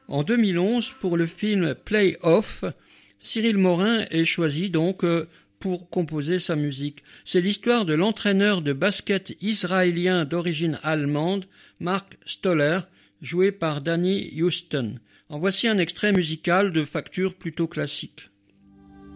En 2011, pour le film Play-Off, Cyril Morin est choisi donc pour composer sa musique. C'est l'histoire de l'entraîneur de basket israélien d'origine allemande, Mark Stoller, joué par Danny Houston. En voici un extrait musical de facture plutôt classique.